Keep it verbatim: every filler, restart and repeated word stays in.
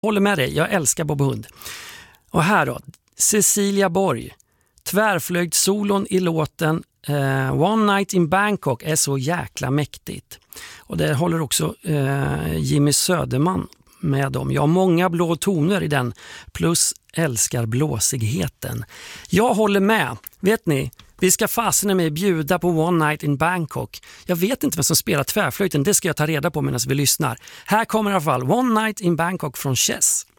Håller med dig, jag älskar Bob Hund. Och här då, Cecilia Borg. Tvärflöjt solon i låten eh, One Night in Bangkok är så jäkla mäktigt. Och det håller också eh, Jimmy Söderman med dem. Jag har många blå toner i den, plus älskar blåsigheten. Jag håller med, vet ni? Vi ska fasen med bjuda på One Night in Bangkok. Jag vet inte vem som spelar tvärflöjten, det ska jag ta reda på medan vi lyssnar. Här kommer i alla fall One Night in Bangkok från Chess.